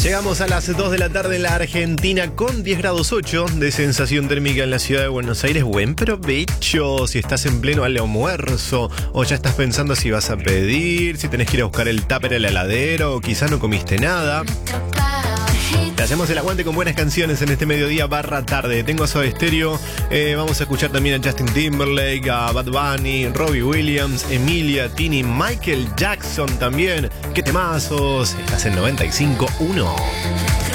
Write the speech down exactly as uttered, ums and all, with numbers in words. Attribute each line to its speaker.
Speaker 1: Llegamos a las dos de la tarde en la Argentina con diez grados ocho de sensación térmica en la ciudad de Buenos Aires. Buen provecho si estás en pleno almuerzo o ya estás pensando si vas a pedir, si tenés que ir a buscar el tupper al heladero o quizás no comiste nada. Te hacemos el aguante con buenas canciones en este mediodía barra tarde. Tengo a Soda Stereo, eh, vamos a escuchar también a Justin Timberlake, a Bad Bunny, Robbie Williams, Emilia, Tini, Michael Jackson también. ¡Qué temazos! Estás en noventa y cinco punto uno.